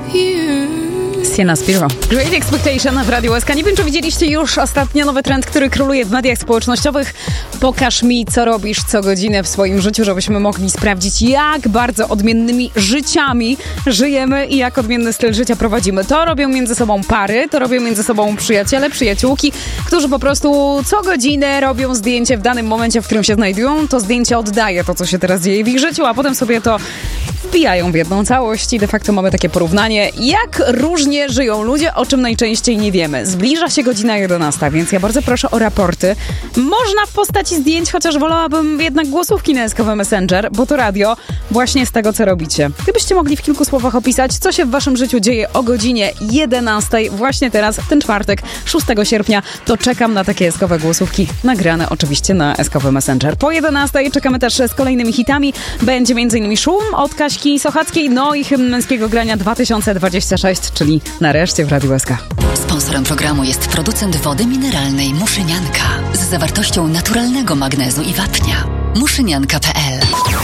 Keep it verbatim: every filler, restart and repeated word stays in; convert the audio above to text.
Sienna Spiro. Great Expectation w Radio S K. Nie wiem, czy widzieliście już ostatnio nowy trend, który króluje w mediach społecznościowych. Pokaż mi, co robisz co godzinę w swoim życiu, żebyśmy mogli sprawdzić, jak bardzo odmiennymi życiami żyjemy i jak odmienny styl życia prowadzimy. To robią między sobą pary, to robią między sobą przyjaciele, przyjaciółki, którzy po prostu co godzinę robią zdjęcie w danym momencie, w którym się znajdują. To zdjęcie oddaje to, co się teraz dzieje w ich życiu, a potem sobie to wbijają w jedną całość i de facto mamy takie porównanie, jak różnie żyją ludzie, o czym najczęściej nie wiemy. Zbliża się godzina jedenasta, więc ja bardzo proszę o raporty. Można w postaci zdjęć, chociaż wolałabym jednak głosówki na S K W Messenger, bo to radio właśnie z tego, co robicie. Gdybyście mogli w kilku słowach opisać, co się w waszym życiu dzieje o godzinie jedenastej, właśnie teraz, w ten czwartek, szóstego sierpnia, to czekam na takie S K W głosówki nagrane oczywiście na S K W Messenger. Po jedenastej czekamy też z kolejnymi hitami. Będzie m.in. Szum od Kaśki Sochackiej, no i hymn męskiego grania dwa tysiące dwudziesty szósty, czyli nareszcie w Radiu S K. Sponsorem programu jest producent wody mineralnej Muszynianka z zawartością naturalnego magnezu i wapnia. muszynianka kropka p l